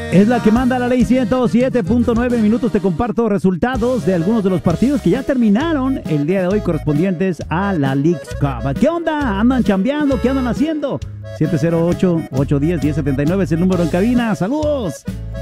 Es la que manda la ley 107.9 minutos. Te comparto resultados de algunos de los partidos que ya terminaron el día de hoy correspondientes a la Leagues Cup. ¿Qué onda? ¿Andan chambeando? ¿Qué andan haciendo? 708-810-1079 es el número en cabina. ¡Saludos!